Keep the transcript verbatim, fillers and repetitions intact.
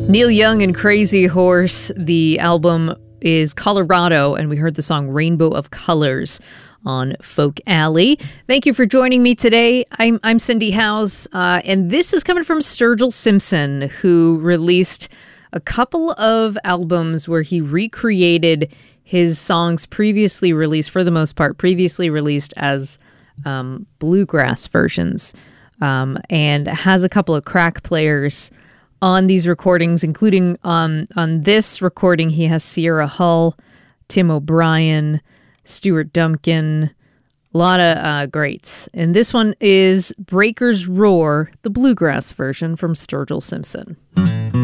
Neil Young and Crazy Horse. The album is Colorado, and we heard the song Rainbow of Colors on Folk Alley. Thank you for joining me today. I'm I'm Cindy Howes, uh, and this is coming from Sturgill Simpson, who released a couple of albums where he recreated his songs previously released, for the most part, previously released as um, bluegrass versions, um, and has a couple of crack players on these recordings, including um, on this recording, he has Sierra Hull, Tim O'Brien, Stuart Dumkin, a lot of uh, greats. And this one is Breaker's Roar, the bluegrass version from Sturgill Simpson.